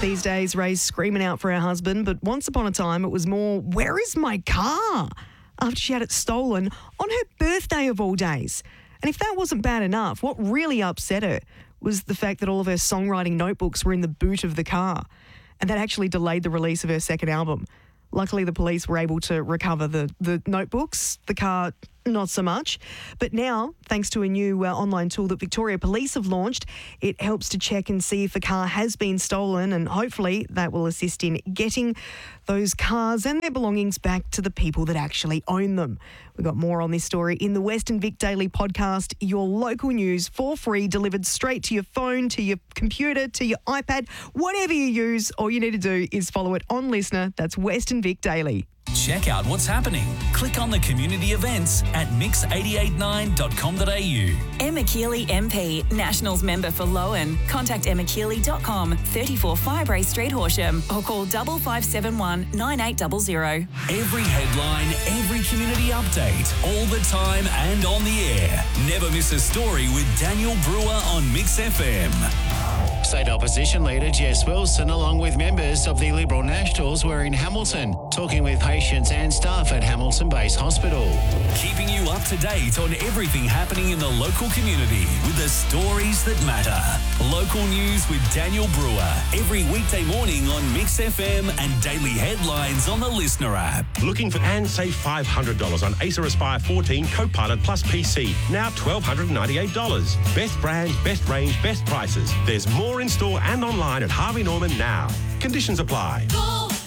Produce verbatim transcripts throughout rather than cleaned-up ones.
These days, Ray's screaming out for her husband, but once upon a time it was more, where is my car? After she had it stolen on her birthday of all days. And if that wasn't bad enough, what really upset her was the fact that all of her songwriting notebooks were in the boot of the car. And that actually delayed the release of her second album. Luckily, the police were able to recover the, the notebooks, the car not so much. But now, thanks to a new uh, online tool that Victoria Police have launched, it helps to check and see if the car has been stolen, and hopefully that will assist in getting those cars and their belongings back to the people that actually own them. We've got more on this story in the Western Vic Daily podcast, your local news for free, delivered straight to your phone, to your computer, to your iPad, whatever you use. All you need to do is follow it on Listener. That's Western Vic Daily. Check out what's happening. Click on the community events at mix eight eight nine dot com dot a u. Emma Keeley M P, Nationals member for Lowen. Contact emma keeley dot com, thirty-four Firebrae Street, Horsham, or call five five seven one nine eight zero zero. Every headline, every community update, all the time and on the air. Never miss a story with Daniel Brewer on Mix F M. State Opposition Leader Jess Wilson, along with members of the Liberal Nationals, were in Hamilton, talking with patients and staff at Hamilton Base Hospital. Keeping you up to date on everything happening in the local community with the stories that matter. Local news with Daniel Brewer, every weekday morning on Mix F M and daily headlines on the Listener app. Looking for and save five hundred dollars on Acer Aspire fourteen Copilot Plus P C, now one thousand two hundred ninety-eight dollars. Best brand, best range, best prices. There's more in store and online at Harvey Norman now. Conditions apply. Go,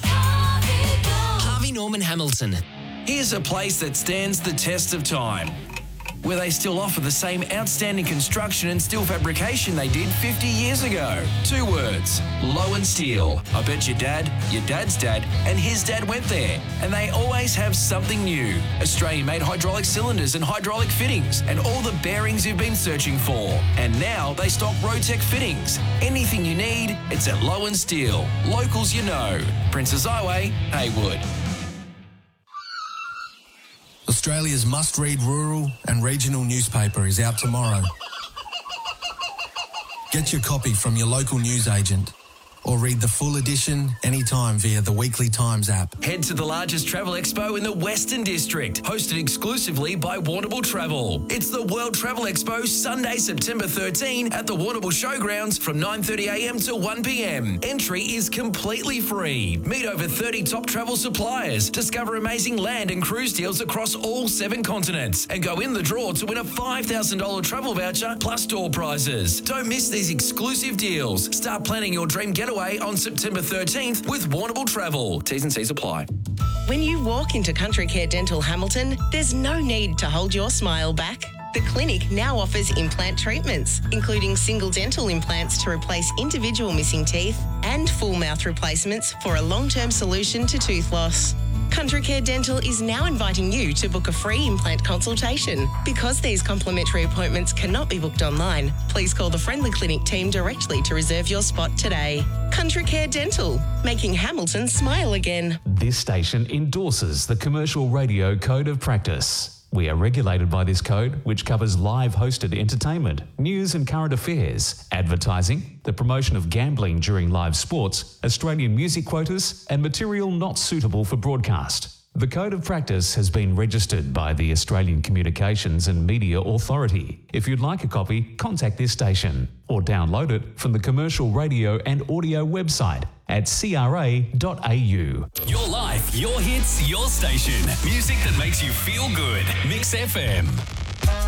Harvey, go. Harvey Norman Hamilton. Here's a place that stands the test of time, where they still offer the same outstanding construction and steel fabrication they did fifty years ago. Two words, Lowen Steel. I bet your dad, your dad's dad, and his dad went there. And they always have something new. Australian-made hydraulic cylinders and hydraulic fittings, and all the bearings you've been searching for. And now they stock Rotec fittings. Anything you need, it's at Lowen Steel. Locals you know. Princess Highway, Haywood. Australia's must-read rural and regional newspaper is out tomorrow. Get your copy from your local newsagent or read the full edition anytime via the Weekly Times app. Head to the largest travel expo in the Western District, hosted exclusively by Warrnambool Travel. It's the World Travel Expo, Sunday, September thirteenth at the Warrnambool Showgrounds from nine thirty a m to one p m. Entry is completely free. Meet over thirty top travel suppliers, discover amazing land and cruise deals across all seven continents, and go in the draw to win a five thousand dollars travel voucher plus door prizes. Don't miss these exclusive deals. Start planning your dream getaway on September thirteenth with Warrnambool Travel. T's and C's apply. When you walk into Country Care Dental Hamilton, there's no need to hold your smile back. The clinic now offers implant treatments, including single dental implants to replace individual missing teeth and full mouth replacements for a long-term solution to tooth loss. Country Care Dental is now inviting you to book a free implant consultation. Because these complimentary appointments cannot be booked online, please call the Friendly Clinic team directly to reserve your spot today. Country Care Dental, making Hamilton smile again. This station endorses the Commercial Radio Code of Practice. We are regulated by this code, which covers live hosted entertainment, news and current affairs, advertising, the promotion of gambling during live sports, Australian music quotas, and material not suitable for broadcast. The Code of Practice has been registered by the Australian Communications and Media Authority. If you'd like a copy, contact this station or download it from the Commercial Radio and Audio website at c r a dot a u. Your life, your hits, your station. Music that makes you feel good. Mix F M.